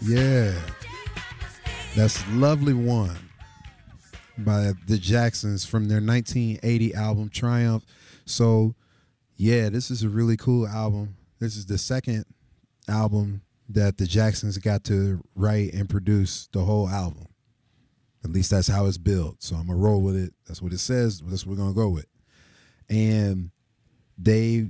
Yeah, that's Lovely One by the Jacksons from their 1980 album Triumph. So, yeah, this is a really cool album. This is the second album that the Jacksons got to write and produce the whole album. At least that's how it's built. So I'm going to roll with it. That's what it says. That's what we're going to go with. And they,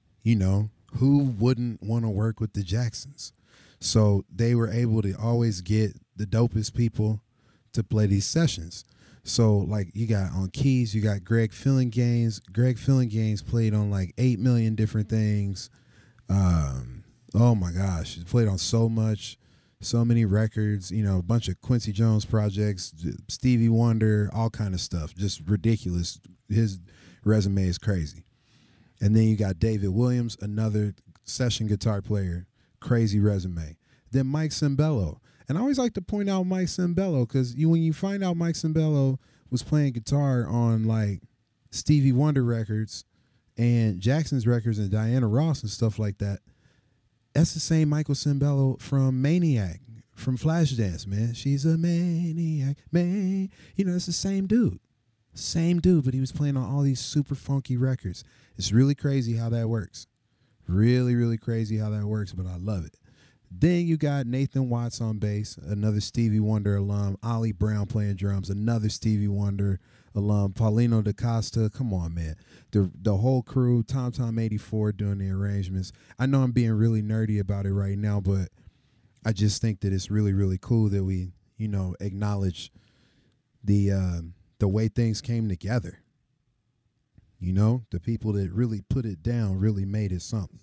who wouldn't want to work with the Jacksons? So they were able to always get the dopest people to play these sessions. So, like, you got on keys, you got Greg Fillinganes. Greg Fillinganes played on like 8 million different things. Oh my gosh, he played on so many records, a bunch of Quincy Jones projects, Stevie Wonder, all kind of stuff. Just ridiculous. His resume is crazy. And then you got David Williams, another session guitar player, crazy resume. Then Mike Sembello. And I always like to point out Mike Sembello because when you find out Mike Sembello was playing guitar on like Stevie Wonder records and Jackson's records and Diana Ross and stuff like that, that's the same Michael Sembello from Maniac, from Flashdance, man. She's a maniac, man. It's the same dude. Same dude, but he was playing on all these super funky records. It's really crazy how that works. Really, really crazy how that works, but I love it. Then you got Nathan Watts on bass, another Stevie Wonder alum. Ollie Brown playing drums, another Stevie Wonder alum. Paulino DaCosta, come on, man. The whole crew, Tom 84 doing the arrangements. I know I'm being really nerdy about it right now, but I just think that it's really, really cool that we, acknowledge the way things came together. The people that really put it down really made it something.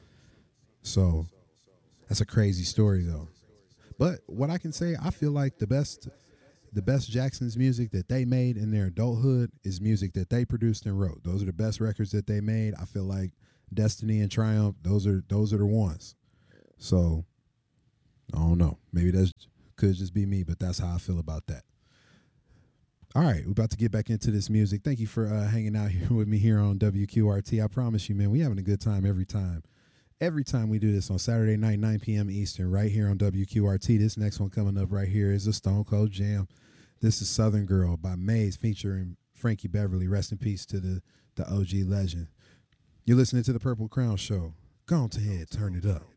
So that's a crazy story, though. But what I can say, I feel like the best Jackson's music that they made in their adulthood is music that they produced and wrote. Those are the best records that they made. I feel like Destiny and Triumph, those are the ones. So I don't know. Maybe that could just be me, but that's how I feel about that. All right, we're about to get back into this music. Thank you for hanging out here with me here on WQRT. I promise you, man, we're having a good time every time. Every time we do this on Saturday night, 9 p.m. Eastern, right here on WQRT. This next one coming up right here is a Stone Cold Jam. This is Southern Girl by Maze featuring Frankie Beverly. Rest in peace to the OG legend. You're listening to the Purple Crown Show. Go on ahead, turn it up.